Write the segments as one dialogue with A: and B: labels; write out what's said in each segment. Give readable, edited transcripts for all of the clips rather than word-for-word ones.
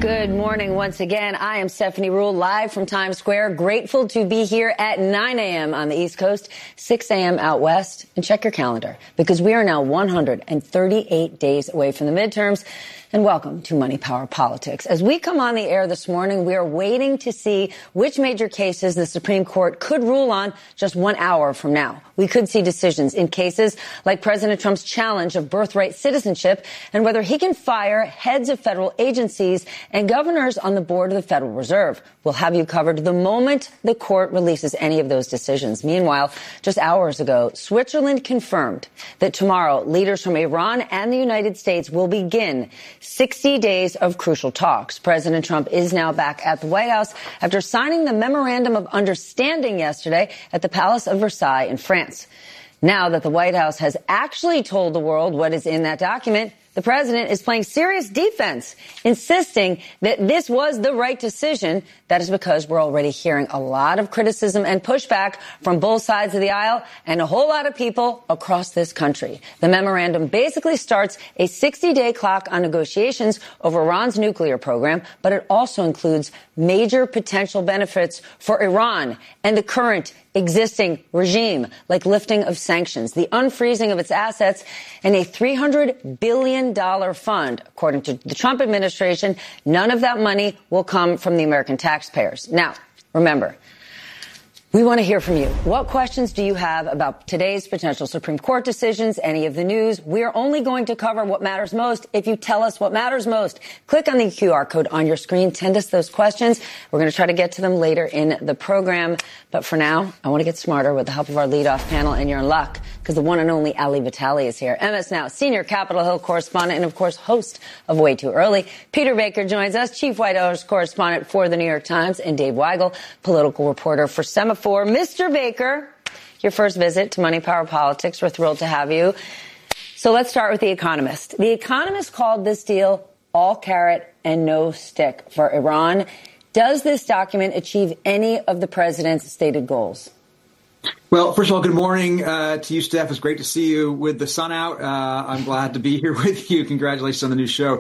A: Good morning once again. I am Stephanie Ruhle, live from Times Square. Grateful to be here at 9 a.m. on the East Coast, 6 a.m. out west. And check your calendar, because we are now 138 days away from the midterms. And welcome to Money Power Politics. As we come on the air this morning, we are waiting to see which major cases the Supreme Court could rule on just 1 hour from now. We could see decisions in cases like President Trump's challenge of birthright citizenship and whether he can fire heads of federal agencies and governors on the board of the Federal Reserve. We'll have you covered the moment the court releases any of those decisions. Meanwhile, just hours ago, Switzerland confirmed that tomorrow leaders from Iran and the United States will begin 60 days of crucial talks. President Trump is now back at the White House after signing the Memorandum of Understanding yesterday at the Palace of Versailles in France. Now that the White House has actually told the world what is in that document, the president is playing serious defense, insisting that this was the right decision. That is because we're already hearing a lot of criticism and pushback from both sides of the aisle and a whole lot of people across this country. The memorandum basically starts a 60-day clock on negotiations over Iran's nuclear program, but it also includes major potential benefits for Iran and the current existing regime, like lifting of sanctions, the unfreezing of its assets, and a $300 billion fund. According to the Trump administration, none of that money will come from the American taxpayers. Now, remember, we want to hear from you. What questions do you have about today's potential Supreme Court decisions, any of the news? We are only going to cover what matters most if you tell us what matters most. Click on the QR code on your screen. Send us those questions. We're going to try to get to them later in the program. But for now, I want to get smarter with the help of our leadoff panel, and you're in luck because the one and only Ali Vitale is here. MS Now, senior Capitol Hill correspondent and, of course, host of Way Too Early. Peter Baker joins us, chief White House correspondent for the New York Times, and Dave Weigel, political reporter for Semaphore. Mr. Baker, your first visit to Money Power Politics. We're thrilled to have you. So let's start with The Economist. The Economist called this deal all carrot and no stick for Iran. Does this document achieve any of the president's stated goals?
B: Well, first of all, good morning to you, Steph. It's great to see you with the sun out. I'm glad to be here with you. Congratulations on the new show.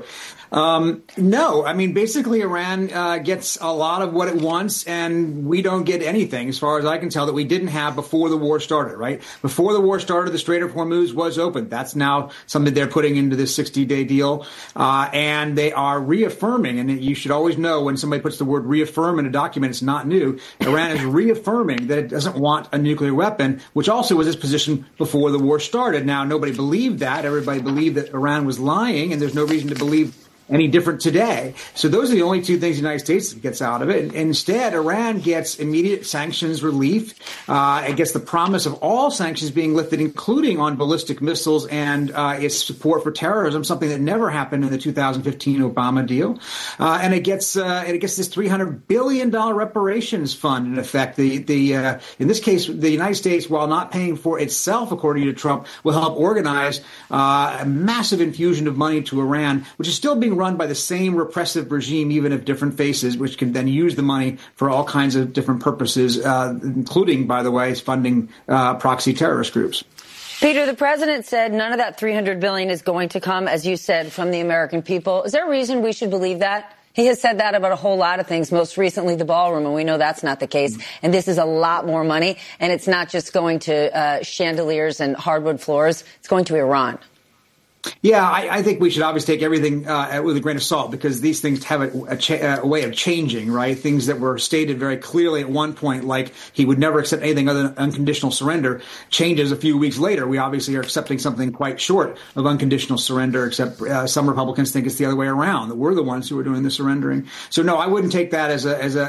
B: No, I mean, basically, Iran gets a lot of what it wants, and we don't get anything, as far as I can tell, that we didn't have before the war started, right? Before the war started, the Strait of Hormuz was open. That's now something they're putting into this 60-day deal. And they are reaffirming, and you should always know when somebody puts the word reaffirm in a document, it's not new. Iran is reaffirming that it doesn't want a nuclear weapon, which also was its position before the war started. Now, nobody believed that. Everybody believed that Iran was lying, and there's no reason to believe any different today. So those are the only two things the United States gets out of it. Instead, Iran gets immediate sanctions relief. It gets the promise of all sanctions being lifted, including on ballistic missiles and its support for terrorism, something that never happened in the 2015 Obama deal. And it gets this $300 billion reparations fund, in effect. In this case, the United States, while not paying for itself, according to Trump, will help organize a massive infusion of money to Iran, which is still being run by the same repressive regime, even if different faces, which can then use the money for all kinds of different purposes, including, by the way, funding proxy terrorist groups.
A: Peter, the president said none of that $300 billion is going to come, as you said, from the American people. Is there a reason we should believe that? He has said that about a whole lot of things, most recently the ballroom, and we know that's not the case. And this is a lot more money, and it's not just going to chandeliers and hardwood floors. It's going to Iran.
B: Yeah, I think we should obviously take everything with a grain of salt, because these things have a way of changing, right? Things that were stated very clearly at one point, like he would never accept anything other than unconditional surrender, changes a few weeks later. We obviously are accepting something quite short of unconditional surrender, except some Republicans think it's the other way around, that we're the ones who are doing the surrendering. So no, I wouldn't take that as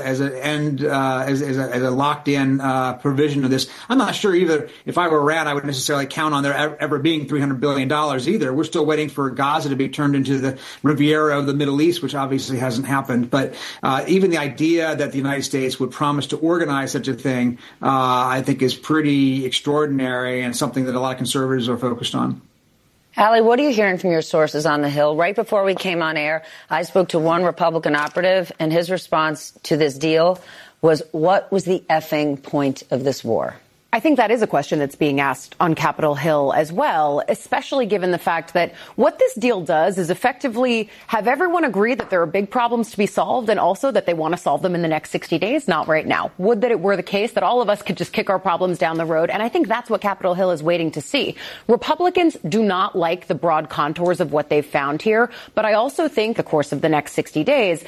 B: a locked in provision of this. I'm not sure either. If I were Iran, I would necessarily count on there ever being $300 billion either. We're still waiting for Gaza to be turned into the Riviera of the Middle East, which obviously hasn't happened. But even the idea that the United States would promise to organize such a thing, I think is pretty extraordinary and something that a lot of conservatives are focused on.
A: Ali, what are you hearing from your sources on the Hill? Right before we came on air, I spoke to one Republican operative, and his response to this deal was, what was the effing point of this war?
C: I think that is a question that's being asked on Capitol Hill as well, especially given the fact that what this deal does is effectively have everyone agree that there are big problems to be solved and also that they want to solve them in the next 60 days, not right now. Would that it were the case that all of us could just kick our problems down the road. And I think that's what Capitol Hill is waiting to see. Republicans do not like the broad contours of what they've found here. But I also think the course of the next 60 days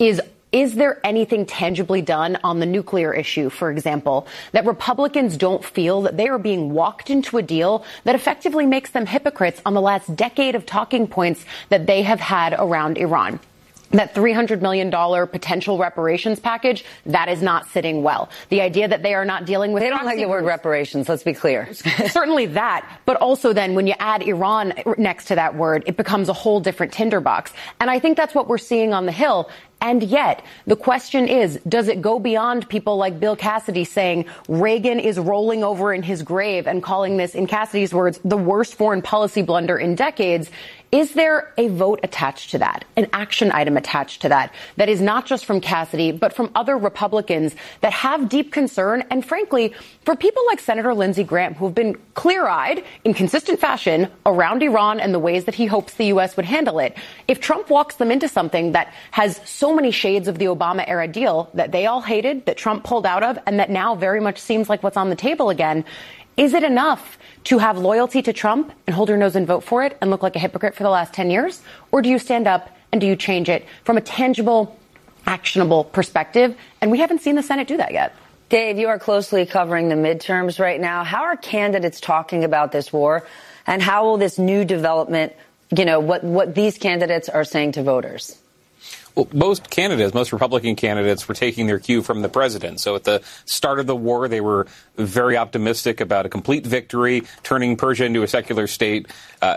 C: is there anything tangibly done on the nuclear issue, for example, that Republicans don't feel that they are being walked into a deal that effectively makes them hypocrites on the last decade of talking points that they have had around Iran? That $300 million potential reparations package, that is not sitting well. The idea that they are not dealing with...
A: They don't like the word reparations, let's be clear.
C: Certainly that. But also then when you add Iran next to that word, it becomes a whole different tinderbox. And I think that's what we're seeing on the Hill. And yet, the question is, does it go beyond people like Bill Cassidy saying Reagan is rolling over in his grave and calling this, in Cassidy's words, the worst foreign policy blunder in decades? Is there a vote attached to that, an action item attached to that is not just from Cassidy, but from other Republicans that have deep concern? And frankly, for people like Senator Lindsey Graham, who have been clear-eyed in consistent fashion around Iran and the ways that he hopes the U.S. would handle it, if Trump walks them into something that has so many shades of the Obama-era deal that they all hated, that Trump pulled out of, and that now very much seems like what's on the table again, is it enough to have loyalty to Trump and hold your nose and vote for it and look like a hypocrite for the last 10 years? Or do you stand up and do you change it from a tangible, actionable perspective? And we haven't seen the Senate do that yet.
A: Dave, you are closely covering the midterms right now. How are candidates talking about this war? And how will this new development, what these candidates are saying to voters?
D: Well, most Republican candidates were taking their cue from the president. So at the start of the war, they were very optimistic about a complete victory, turning Persia into a secular state.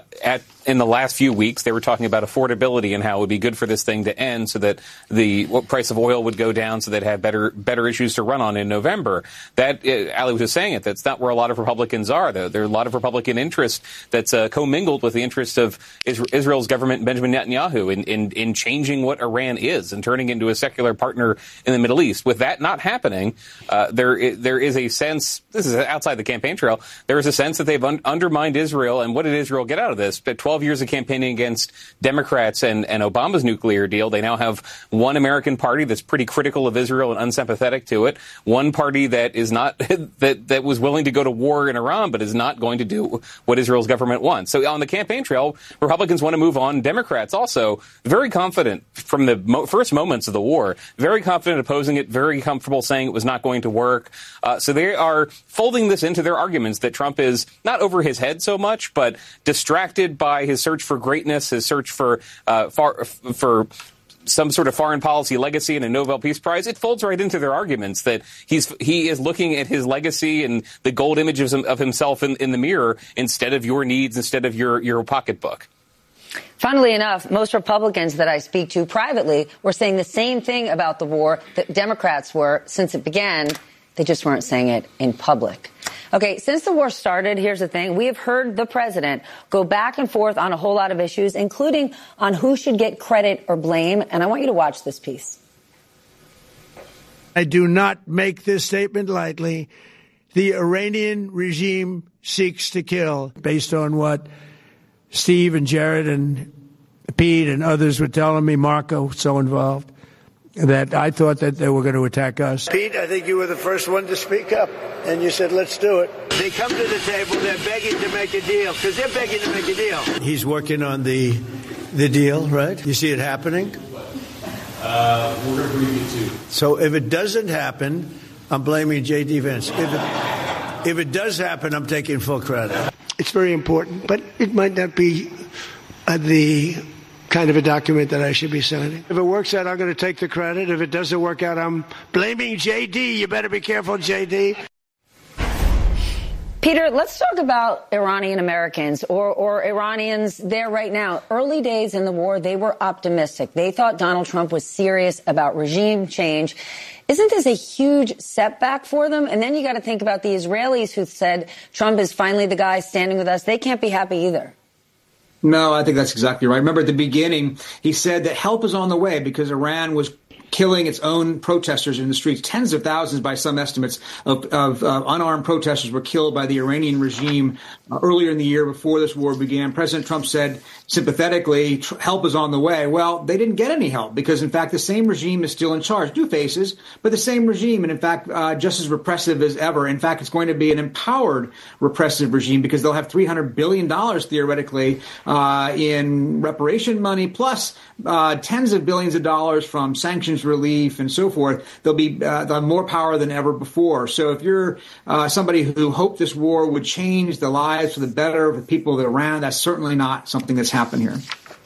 D: In the last few weeks, they were talking about affordability and how it would be good for this thing to end so that the price of oil would go down so they'd have better issues to run on in November. That, Ali was just saying it, that's not where a lot of Republicans are. There are a lot of Republican interest that's commingled with the interest of Israel's government, Benjamin Netanyahu, in changing what Iran is and turning it into a secular partner in the Middle East. With that not happening, there is a sense, this is outside the campaign trail, there is a sense that they've undermined Israel. And what did Israel get out of this? 12 years of campaigning against Democrats and Obama's nuclear deal. They now have one American party that's pretty critical of Israel and unsympathetic to it. One party that is not that was willing to go to war in Iran, but is not going to do what Israel's government wants. So on the campaign trail, Republicans want to move on. Democrats also very confident from the first moments of the war, very confident opposing it, very comfortable saying it was not going to work. So they are folding this into their arguments that Trump is not over his head so much, but distracted by his search for greatness, his search for some sort of foreign policy legacy and a Nobel Peace Prize. It folds right into their arguments that he is looking at his legacy and the gold images of himself in the mirror instead of your needs, instead of your pocketbook.
A: Funnily enough, most Republicans that I speak to privately were saying the same thing about the war that Democrats were since it began. They just weren't saying it in public. Okay, since the war started, here's the thing. We have heard the president go back and forth on a whole lot of issues, including on who should get credit or blame. And I want you to watch this piece.
E: I do not make this statement lightly. The Iranian regime seeks to kill, based on what Steve and Jared and Pete and others were telling me, Marco, so involved, that I thought that they were going to attack us.
F: Pete, I think you were the first one to speak up, and you said, let's do it. They come to the table, they're begging to make a deal, because they're begging to make a deal.
E: He's working on the deal, right? You see it happening?
D: We're going to brief you too.
E: So if it doesn't happen, I'm blaming J.D. Vance. If it does happen, I'm taking full credit.
F: It's very important, but it might not be the kind of a document that I should be signing. If it works out, I'm going to take the credit. If it doesn't work out, I'm blaming J.D. You better be careful, J.D.
A: Peter, let's talk about Iranian Americans or Iranians there right now. Early days in the war, they were optimistic. They thought Donald Trump was serious about regime change. Isn't this a huge setback for them? And then you got to think about the Israelis who said Trump is finally the guy standing with us. They can't be happy either.
B: No, I think that's exactly right. Remember at the beginning, he said that help is on the way because Iran was killing its own protesters in the streets. Tens of thousands, by some estimates, of unarmed protesters were killed by the Iranian regime earlier in the year before this war began. President Trump said sympathetically, help is on the way. Well, they didn't get any help because, in fact, the same regime is still in charge. New faces, but the same regime, and in fact, just as repressive as ever. In fact, it's going to be an empowered repressive regime because they'll have $300 billion theoretically in reparation money, plus tens of billions of dollars from sanctions relief and so forth. They'll have more power than ever before. So if you're somebody who hoped this war would change the lives for the better of the people that are around, that's certainly not something that's happened here.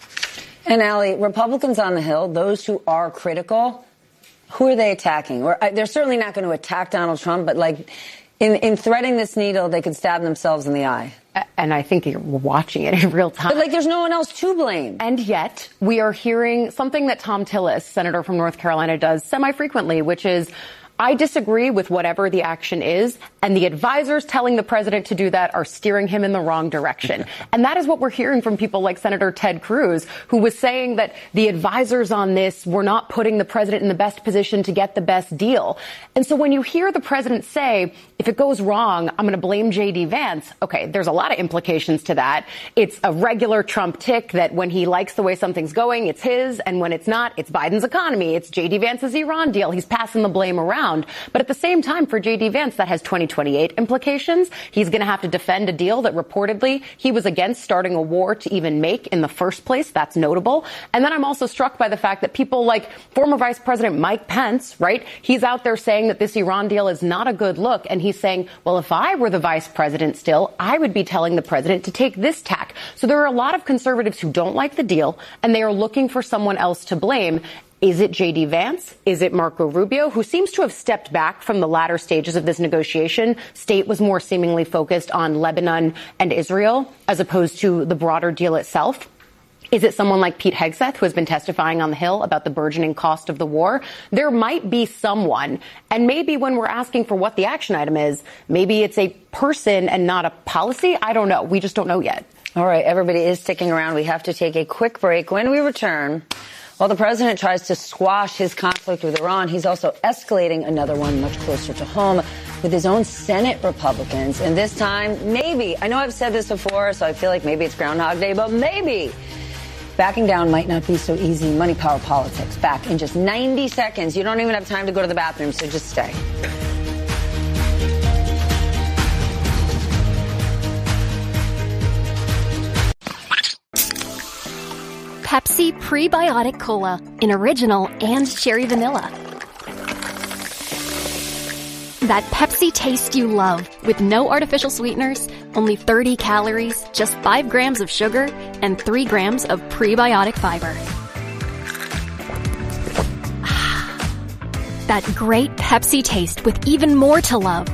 A: And Allie, Republicans on the Hill, those who are critical, who are they attacking? They're certainly not going to attack Donald Trump, but like in threading this needle, they could stab themselves in the eye.
C: And I think you're watching it in real time.
A: But there's no one else to blame.
C: And yet we are hearing something that Tom Tillis, senator from North Carolina, does semi-frequently, which is, I disagree with whatever the action is, and the advisors telling the president to do that are steering him in the wrong direction. And that is what we're hearing from people like Senator Ted Cruz, who was saying that the advisors on this were not putting the president in the best position to get the best deal. And so when you hear the president say, if it goes wrong, I'm going to blame J.D. Vance, okay, there's a lot of implications to that. It's a regular Trump tick that when he likes the way something's going, it's his, and when it's not, it's Biden's economy, it's J.D. Vance's Iran deal. He's passing the blame around. But at the same time, for J.D. Vance, that has 2028 implications. He's going to have to defend a deal that reportedly he was against starting a war to even make in the first place. That's notable. And then I'm also struck by the fact that people like former Vice President Mike Pence, right? He's out there saying that this Iran deal is not a good look. And he's saying, well, if I were the vice president still, I would be telling the president to take this tack. So there are a lot of conservatives who don't like the deal, and they are looking for someone else to blame. Is it J.D. Vance? Is it Marco Rubio, who seems to have stepped back from the latter stages of this negotiation? State was more seemingly focused on Lebanon and Israel as opposed to the broader deal itself. Is it someone like Pete Hegseth, who has been testifying on the Hill about the burgeoning cost of the war? There might be someone, and maybe when we're asking for what the action item is, maybe it's a person and not a policy. I don't know. We just don't know yet.
A: All right, everybody is sticking around. We have to take a quick break. When we return, while the president tries to squash his conflict with Iran, he's also escalating another one much closer to home with his own Senate Republicans. And this time, maybe, I know I've said this before, so I feel like maybe it's Groundhog Day, but maybe backing down might not be so easy. Money, Power, Politics, back in just 90 seconds. You don't even have time to go to the bathroom, so just stay.
G: Pepsi Prebiotic Cola in original and cherry vanilla. That Pepsi taste you love with no artificial sweeteners, only 30 calories, just 5 grams of sugar, and 3 grams of prebiotic fiber. That great Pepsi taste with even more to love.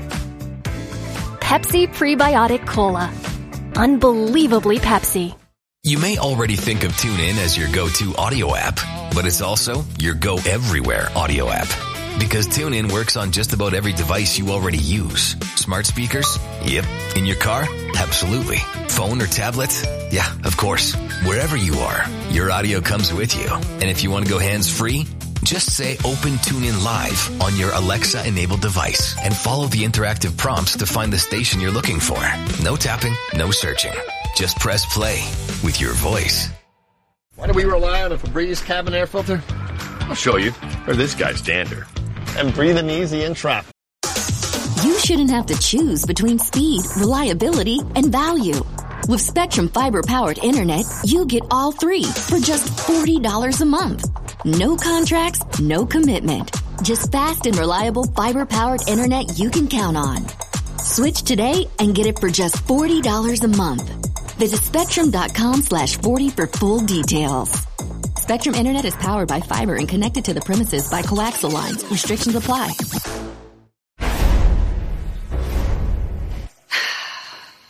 G: Pepsi Prebiotic Cola. Unbelievably Pepsi.
H: You may already think of TuneIn as your go-to audio app, but it's also your go-everywhere audio app. Because TuneIn works on just about every device you already use. Smart speakers? Yep. In your car? Absolutely. Phone or tablet? Yeah, of course. Wherever you are, your audio comes with you. And if you want to go hands-free, just say Open TuneIn Live on your Alexa-enabled device and follow the interactive prompts to find the station you're looking for. No tapping, no searching. Just press play with your voice.
I: Why do we rely on a Febreze cabin air filter? I'll show you. Or this guy's dander. And breathing easy in traffic.
J: You shouldn't have to choose between speed, reliability, and value. With Spectrum Fiber-powered internet, you get all three for just $40 a month. No contracts, no commitment. Just fast and reliable fiber-powered internet you can count on. Switch today and get it for just $40 a month. Visit Spectrum.com/40 for full details. Spectrum Internet is powered by fiber and connected to the premises by coaxial lines. Restrictions apply.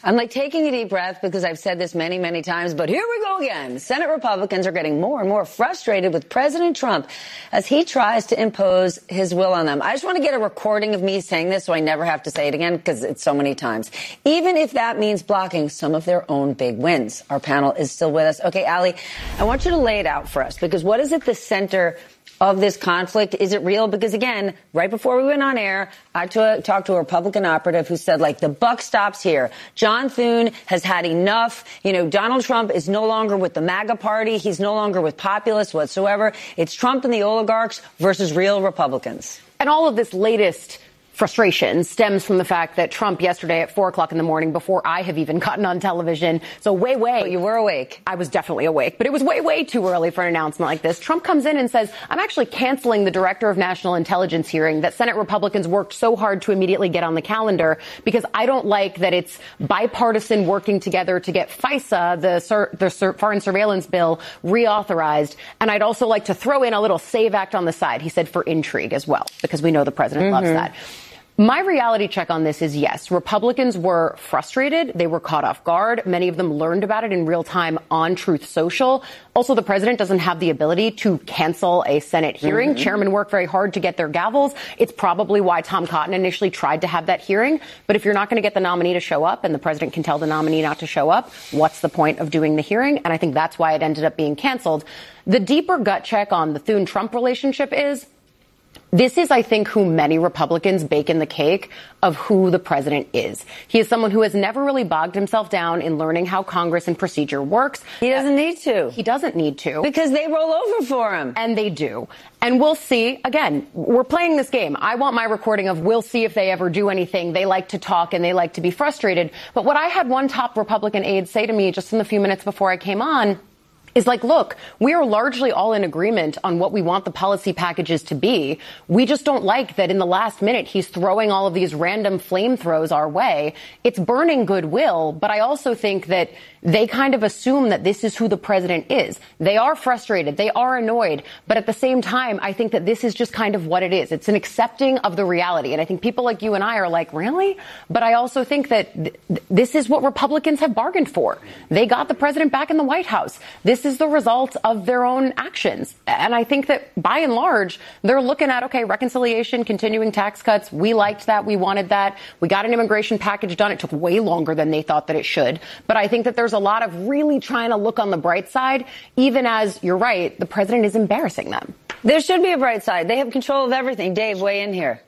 A: I'm like taking a deep breath because I've said this many, many times, but here we go again. Senate Republicans are getting more and more frustrated with President Trump as he tries to impose his will on them. I just want to get a recording of me saying this so I never have to say it again because it's so many times. Even if that means blocking some of their own big wins. Our panel is still with us. Okay, Ali, I want you to lay it out for us because what is at the center of this conflict? Is it real? Because again, right before we went on air, I talked to a Republican operative who said, like, the buck stops here. John Thune has had enough. You know, Donald Trump is no longer with the MAGA party. He's no longer with populists whatsoever. It's Trump and the oligarchs versus real Republicans.
C: And all of this latest frustration stems from the fact that Trump yesterday at 4 o'clock in the morning, before I have even gotten on television, so way.
A: But you were awake.
C: I was definitely awake, but it was way too early for an announcement like this. Trump comes in and says, I'm actually canceling the Director of National Intelligence hearing that Senate Republicans worked so hard to immediately get on the calendar because I don't like that it's bipartisan working together to get FISA, the Foreign Surveillance Bill, reauthorized. And I'd also like to throw in a little SAVE Act on the side, he said, for intrigue as well, because we know the president loves that. My reality check on this is yes, Republicans were frustrated. They were caught off guard. Many of them learned about it in real time on Truth Social. Also, the president doesn't have the ability to cancel a Senate hearing. Chairmen work very hard to get their gavels. It's probably why Tom Cotton initially tried to have that hearing. But if you're not going to get the nominee to show up and the president can tell the nominee not to show up, what's the point of doing the hearing? And I think that's why it ended up being canceled. The deeper gut check on the Thune-Trump relationship is this is, I think, who many Republicans bake in the cake of who the president is. He is someone who has never really bogged himself down in learning how Congress and procedure works.
A: He doesn't need to.
C: He doesn't need to.
A: Because they roll over for him.
C: And they do. And we'll see. Again, we're playing this game. I want my recording of we'll see if they ever do anything. They like to talk and they like to be frustrated. But what I had one top Republican aide say to me just in the few minutes before I came on is like, look, we are largely all in agreement on what we want the policy packages to be. We just don't like that in the last minute he's throwing all of these random flame throws our way. It's burning goodwill, but I also think that they kind of assume that this is who the president is. They are frustrated. They are annoyed. But at the same time, I think that this is just kind of what it is. It's an accepting of the reality. And I think people like you and I are like, really? But I also think that this is what Republicans have bargained for. They got the president back in the White House. This is the result of their own actions. And I think that by and large, they're looking at, okay, reconciliation, continuing tax cuts. We liked that. We wanted that. We got an immigration package done. It took way longer than they thought that it should. But I think that there's a lot of really trying to look on the bright side, even as, you're right, the president is embarrassing them.
A: There should be a bright side. They have control of everything. Dave, weigh in here.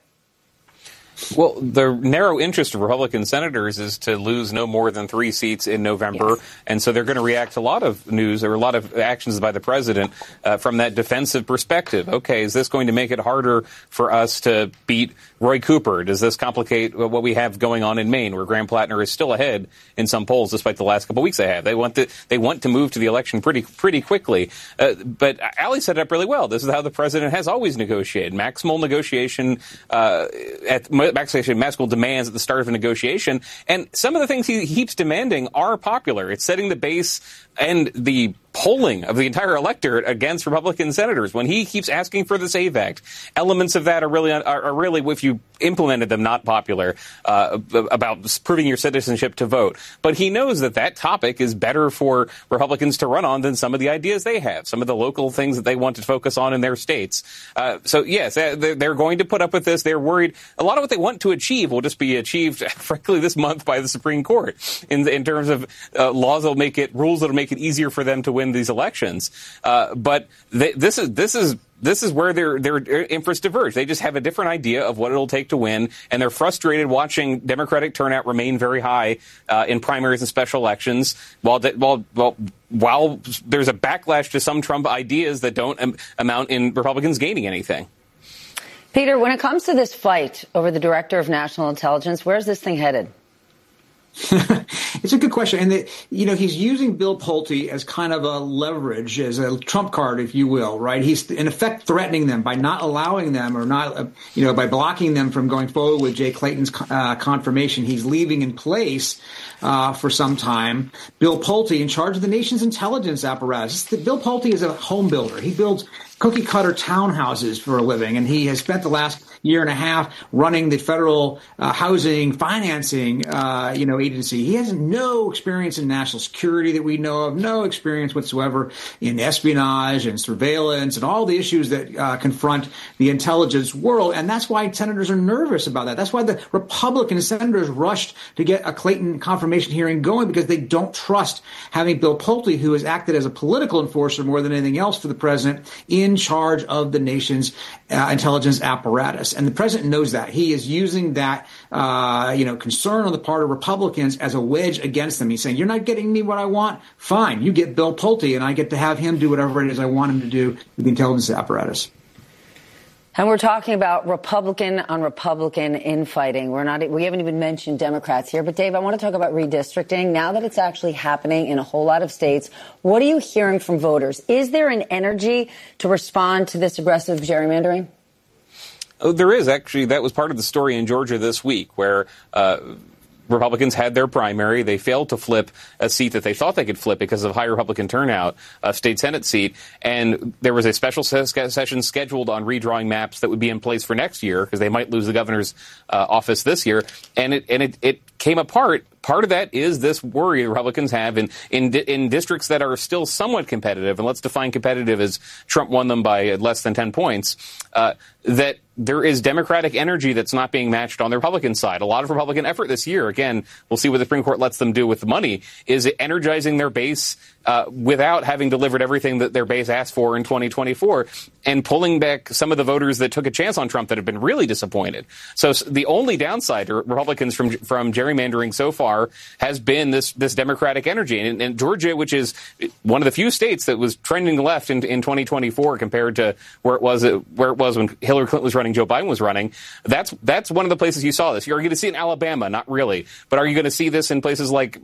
D: Well, the narrow interest of Republican senators is to lose no more than 3 seats in November. Yes. And so they're going to react to a lot of news or a lot of actions by the president from that defensive perspective. Okay, is this going to make it harder for us to beat Roy Cooper? Does this complicate what we have going on in Maine, where Graham Plattner is still ahead in some polls, despite the last couple of weeks they have? They want to move to the election pretty quickly. But Ali set it up really well. This is how the president has always negotiated. Maximal negotiation maximal demands at the start of a negotiation. And some of the things he keeps demanding are popular. It's setting the base and the polling of the entire electorate against Republican senators. When he keeps asking for the SAVE Act, elements of that are really, if you implemented them, not popular, about proving your citizenship to vote. But he knows that topic is better for Republicans to run on than some of the ideas they have, some of the local things that they want to focus on in their states. So, yes, they're going to put up with this. They're worried. A lot of what they want to achieve will just be achieved, frankly, this month by the Supreme Court in terms of rules that'll make it easier for them to win these elections. But this is where their interests diverge. They just have a different idea of what it'll take to win, and they're frustrated watching Democratic turnout remain very high in primaries and special elections, while there's a backlash to some Trump ideas that don't amount in Republicans gaining anything.
A: Peter, when it comes to this fight over the Director of National Intelligence, where's this thing headed?
B: It's a good question. And, he's using Bill Pulte as kind of a leverage, as a trump card, if you will, right? He's, in effect, threatening them by not allowing them or not, by blocking them from going forward with Jay Clayton's confirmation. He's leaving in place for some time Bill Pulte in charge of the nation's intelligence apparatus. Bill Pulte is a home builder. He builds cookie cutter townhouses for a living, and he has spent the last year and a half running the federal housing financing, agency. He has no experience in national security that we know of, no experience whatsoever in espionage and surveillance and all the issues that confront the intelligence world. And that's why senators are nervous about that. That's why the Republican senators rushed to get a Clayton confirmation hearing going, because they don't trust having Bill Pulte, who has acted as a political enforcer more than anything else for the president, in charge of the nation's intelligence apparatus. And the president knows that. He is using that, concern on the part of Republicans as a wedge against them. He's saying, you're not getting me what I want? Fine. You get Bill Pulte, and I get to have him do whatever it is I want him to do with the intelligence apparatus.
A: And we're talking about Republican on Republican infighting. We haven't even mentioned Democrats here. But, Dave, I want to talk about redistricting. Now that it's actually happening in a whole lot of states, what are you hearing from voters? Is there an energy to respond to this aggressive gerrymandering?
D: Oh, there is, actually. That was part of the story in Georgia this week, where Republicans had their primary. They failed to flip a seat that they thought they could flip because of high Republican turnout, a state Senate seat. And there was a special session scheduled on redrawing maps that would be in place for next year, because they might lose the governor's office this year. And it came apart. Part of that is this worry the Republicans have in districts that are still somewhat competitive, and let's define competitive as Trump won them by less than 10 points, that there is Democratic energy that's not being matched on the Republican side. A lot of Republican effort this year, again, we'll see what the Supreme Court lets them do with the money, is energizing their base without having delivered everything that their base asked for in 2024, and pulling back some of the voters that took a chance on Trump that have been really disappointed. So the only downside to Republicans from gerrymandering so far has been this Democratic energy. And Georgia, which is one of the few states that was trending left in 2024 compared to where it was when Hillary Clinton was running, Joe Biden was running, that's one of the places you saw this. You're going to see it in Alabama, not really, but are you going to see this in places like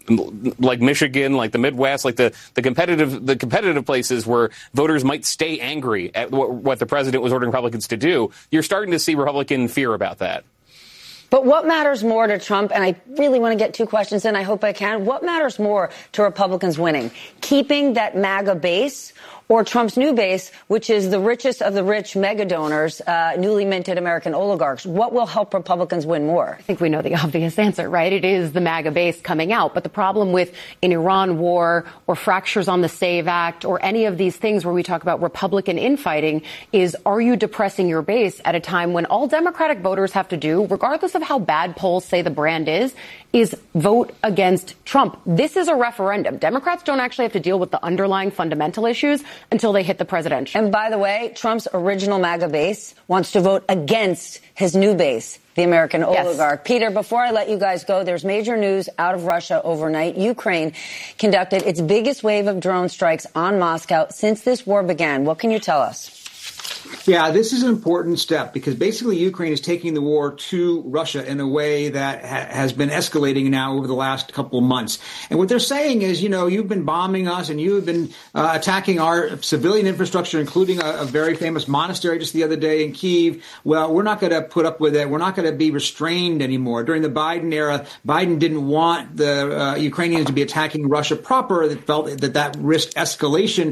D: Michigan, like the Midwest, like the competitive places where voters might stay angry at what the president was ordering Republicans to do? You're starting to see Republican fear about that.
A: But what matters more to Trump, and I really want to get two questions in, I hope I can, what matters more to Republicans winning? Keeping that MAGA base, or Trump's new base, which is the richest of the rich mega donors, newly minted American oligarchs? What will help Republicans win more?
C: I think we know the obvious answer, right? It is the MAGA base coming out. But the problem with an Iran war or fractures on the SAVE Act or any of these things where we talk about Republican infighting is, are you depressing your base at a time when all Democratic voters have to do, regardless of how bad polls say the brand is vote against Trump? This is a referendum. Democrats don't actually have to deal with the underlying fundamental issues until they hit the presidential.
A: And by the way, Trump's original MAGA base wants to vote against his new base, the American oligarch. Yes. Peter, before I let you guys go, there's major news out of Russia overnight. Ukraine conducted its biggest wave of drone strikes on Moscow since this war began. What can you tell us?
B: Yeah, this is an important step, because basically Ukraine is taking the war to Russia in a way that has been escalating now over the last couple of months. And what they're saying is, you've been bombing us and you have been attacking our civilian infrastructure, including a very famous monastery just the other day in Kyiv. Well, we're not going to put up with it. We're not going to be restrained anymore. During the Biden era, Biden didn't want the Ukrainians to be attacking Russia proper. They felt that risked escalation.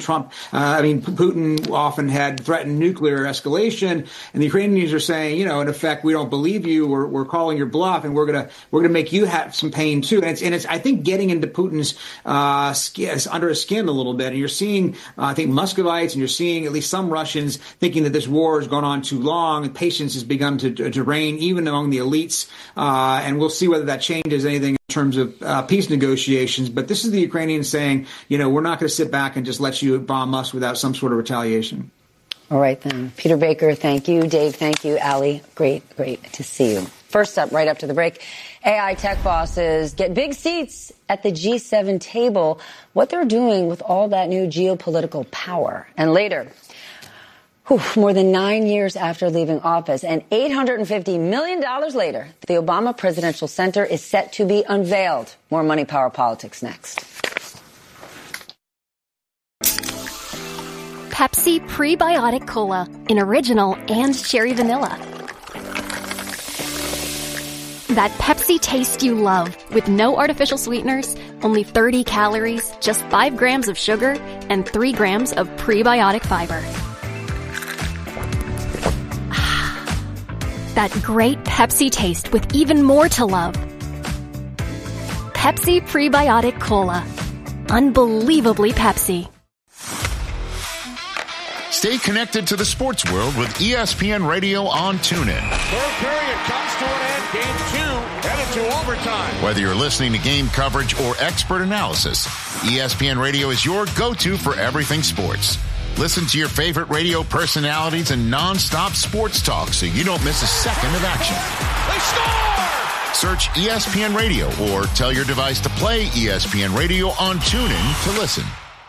B: Putin often had threatened nuclear escalation, and the Ukrainians are saying, in effect, we don't believe you. We're calling your bluff, and we're gonna make you have some pain too. And it's I think getting into Putin's under his skin a little bit. And you're seeing, I think, Muscovites, and you're seeing at least some Russians thinking that this war has gone on too long, and patience has begun to reign even among the elites. And we'll see whether that changes anything in terms of peace negotiations. But this is the Ukrainians saying, we're not going to sit back and just let you bomb us without some sort of retaliation.
A: All right, then. Peter Baker, thank you. Dave, thank you. Allie, great to see you. First up, right up to the break, AI tech bosses get big seats at the G7 table. What they're doing with all that new geopolitical power. And later, more than 9 years after leaving office and $850 million later, the Obama Presidential Center is set to be unveiled. More Money, Power, Politics next.
G: Pepsi Prebiotic Cola in original and cherry vanilla. That Pepsi taste you love, with no artificial sweeteners, only 30 calories, just 5 grams of sugar, and 3 grams of prebiotic fiber. That great Pepsi taste with even more to love. Pepsi Prebiotic Cola. Unbelievably Pepsi.
K: Stay connected to the sports world with ESPN Radio on TuneIn.
L: Third period comes to an end. Game 2 headed to overtime.
K: Whether you're listening to game coverage or expert analysis, ESPN Radio is your go-to for everything sports. Listen to your favorite radio personalities and non-stop sports talk so you don't miss a second of action.
L: They score!
K: Search ESPN Radio or tell your device to play ESPN Radio on TuneIn to listen.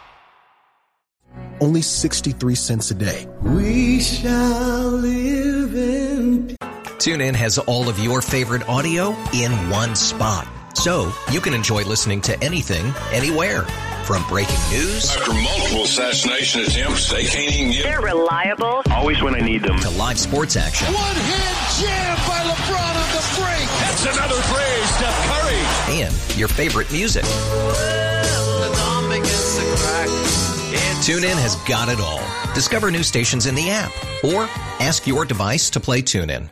M: Only 63 cents a day.
N: We shall live in...
O: TuneIn has all of your favorite audio in one spot. So you can enjoy listening to anything, anywhere. From breaking news.
P: After multiple assassination attempts, they can't even get...
Q: They're reliable.
O: Always when I need them. To live sports action.
L: One-hand jam by LeBron on the break.
P: That's another phrase, Steph Curry.
O: And your favorite music. TuneIn has got it all. Discover new stations in the app. Or ask your device to play TuneIn.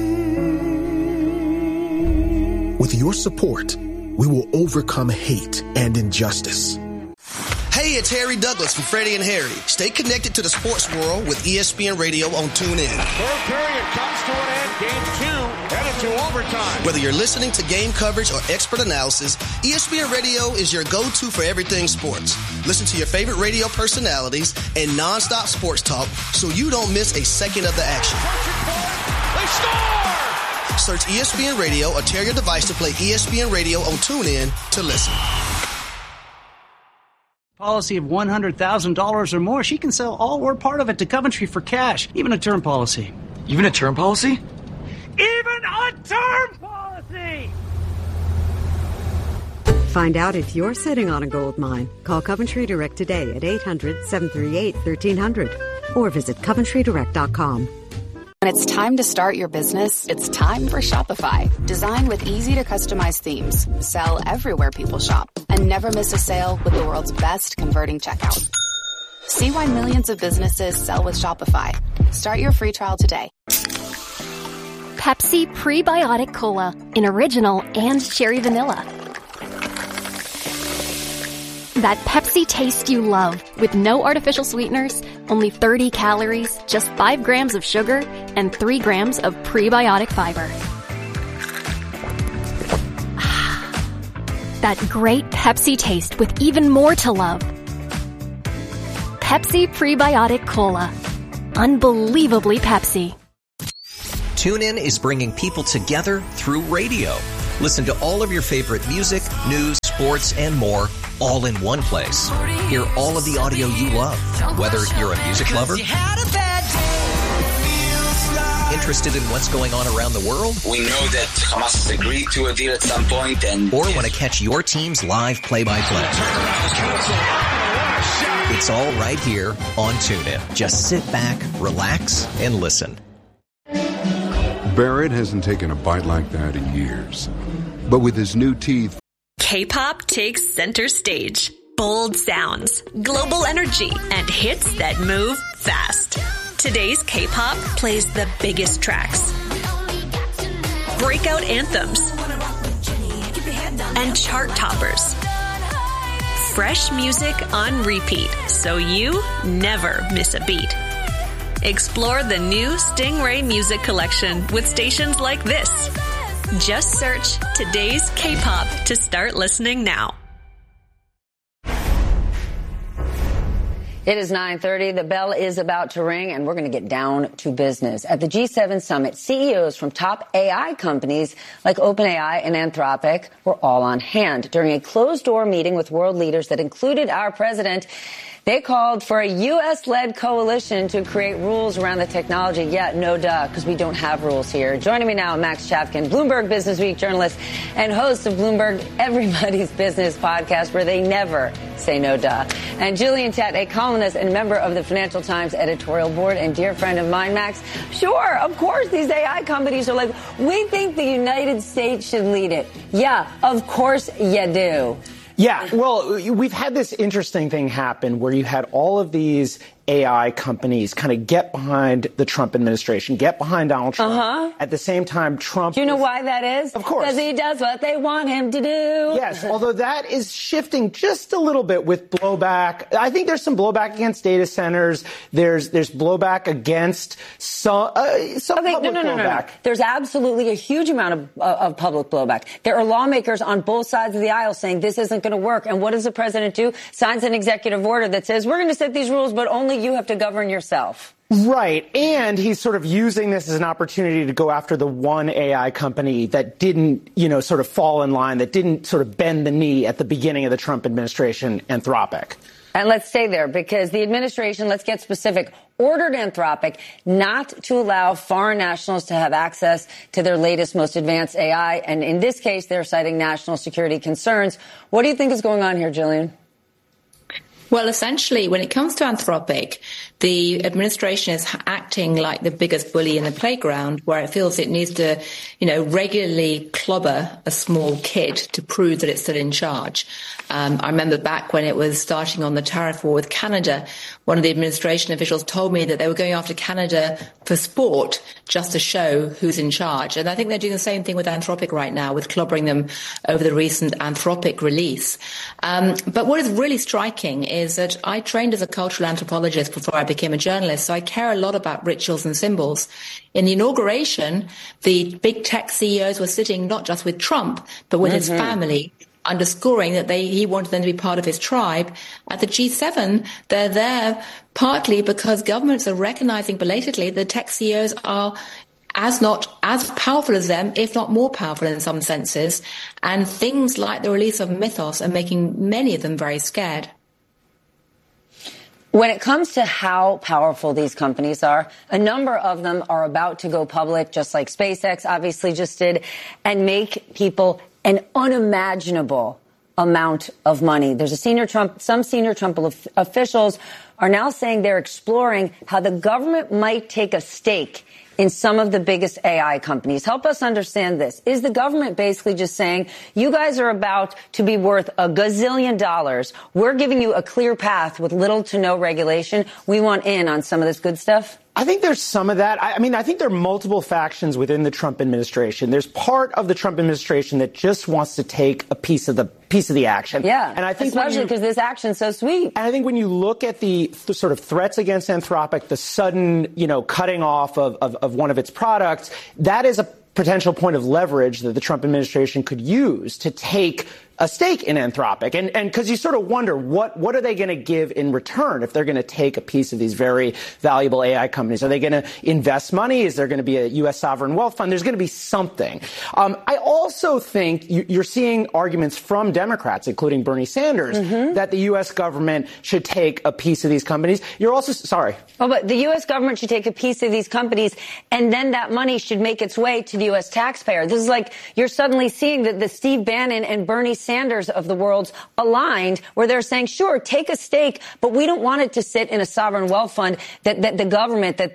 M: With your support, we will overcome hate and injustice.
R: Hey, it's Harry Douglas from Freddie and Harry. Stay connected to the sports world with ESPN Radio on TuneIn.
L: Third period comes to an end. Game 2 headed to overtime.
R: Whether you're listening to game coverage or expert analysis, ESPN Radio is your go-to for everything sports. Listen to your favorite radio personalities and non-stop sports talk so you don't miss a second of the action.
L: They score!
R: Search ESPN Radio or tell your device to play ESPN Radio on TuneIn to listen.
S: Policy of $100,000 or more, she can sell all or part of it to Coventry for cash, even a term policy.
T: Even a term policy?
S: Even a term policy!
U: Find out if you're sitting on a gold mine. Call Coventry Direct today at 800-738-1300 or visit coventrydirect.com.
V: When it's time to start your business, it's time for Shopify. Designed with easy to customize themes, sell everywhere people shop, and never miss a sale with the world's best converting checkout. See why millions of businesses sell with Shopify. Start your free trial today.
G: Pepsi Prebiotic Cola in original and cherry vanilla. That Pepsi taste you love with no artificial sweeteners, only 30 calories, just 5 grams of sugar, and 3 grams of prebiotic fiber. That great Pepsi taste with even more to love. Pepsi Prebiotic Cola. Unbelievably Pepsi.
O: TuneIn is bringing people together through radio. Listen to all of your favorite music, news, sports, and more all in one place. Hear all of the audio you love, whether you're a music lover, interested in what's going on around the world,
W: we know that Hamas has agreed to a deal at some point, and
O: or want to catch your team's live play-by-play. It's all right here on TuneIn. Just sit back, relax, and listen.
X: Barrett hasn't taken a bite like that in years. But with his new teeth...
Y: K-pop takes center stage. Bold sounds, global energy, and hits that move fast. Today's K-pop plays the biggest tracks, breakout anthems, and chart toppers. Fresh music on repeat, so you never miss a beat. Explore the new Stingray Music Collection with stations like this. Just search Today's K-pop to start listening now.
A: It is 9:30. The bell is about to ring, and we're going to get down to business. At the G7 summit, CEOs from top AI companies like OpenAI and Anthropic were all on hand. During a closed-door meeting with world leaders that included our president, they called for a U.S.-led coalition to create rules around the technology. Yeah, no duh, because we don't have rules here. Joining me now, Max Chafkin, Bloomberg Businessweek journalist and host of Bloomberg Everybody's Business podcast, where they never say no duh. And Gillian Tett, a columnist and member of the Financial Times editorial board and dear friend of mine, Max. Sure, of course, these AI companies are like, we think the United States should lead it. Yeah, of course you do.
Z: Yeah, well, we've had this interesting thing happen where you had all of these
E: AI companies kind of get behind the Trump administration, get behind Donald Trump. At the same time, Trump...
A: Do you know why that is?
E: Of course.
A: Because he does what they want him to do.
E: Yes, although that is shifting just a little bit with blowback. I think there's some blowback against data centers. There's blowback against some public blowback.
A: There's absolutely a huge amount of public blowback. There are lawmakers on both sides of the aisle saying this isn't going to work. And what does the president do? Signs an executive order that says we're going to set these rules, but only you have to govern yourself.
E: Right. And he's sort of using this as an opportunity to go after the one AI company that didn't, sort of fall in line, that didn't sort of bend the knee at the beginning of the Trump administration, Anthropic.
A: And let's stay there because the administration, let's get specific, ordered Anthropic not to allow foreign nationals to have access to their latest, most advanced AI. And in this case, they're citing national security concerns. What do you think is going on here, Jillian?
F: Well, essentially, when it comes to Anthropic, the administration is acting like the biggest bully in the playground, where it feels it needs to, regularly clobber a small kid to prove that it's still in charge. I remember back when it was starting on the tariff war with Canada, one of the administration officials told me that they were going after Canada for sport just to show who's in charge. And I think they're doing the same thing with Anthropic right now, with clobbering them over the recent Anthropic release. But what is really striking is that I trained as a cultural anthropologist before I became a journalist, so I care a lot about rituals and symbols. In the inauguration, the big tech CEOs were sitting not just with Trump, but with his family, underscoring that he wanted them to be part of his tribe. At the G7, they're there partly because governments are recognizing belatedly that tech CEOs are not as powerful as them, if not more powerful in some senses. And things like the release of Mythos are making many of them very scared.
A: When it comes to how powerful these companies are, a number of them are about to go public, just like SpaceX obviously just did, and make people an unimaginable amount of money. There's some senior Trump officials are now saying they're exploring how the government might take a stake in some of the biggest AI companies. Help us understand this. Is the government basically just saying, you guys are about to be worth $1 gazillion. We're giving you a clear path with little to no regulation. We want in on some of this good stuff?
E: I think there's some of that. I think there are multiple factions within the Trump administration. There's part of the Trump administration that just wants to take a piece of the action.
A: Yeah,
E: and I think
A: especially because this action's so sweet.
E: And I think when you look at the sort of threats against Anthropic, the sudden, cutting off of one of its products, that is a potential point of leverage that the Trump administration could use to take a stake in Anthropic. And because you sort of wonder, what are they going to give in return if they're going to take a piece of these very valuable AI companies? Are they going to invest money? Is there going to be a U.S. sovereign wealth fund? There's going to be something. I also think you're seeing arguments from Democrats, including Bernie Sanders, that the U.S. government should take a piece of these companies. You're also, sorry.
A: Oh, but the U.S. government should take a piece of these companies, and then that money should make its way to the U.S. taxpayer. This is like you're suddenly seeing that the Steve Bannon and Bernie Sanders of the world aligned, where they're saying, sure, take a stake, but we don't want it to sit in a sovereign wealth fund that the government, that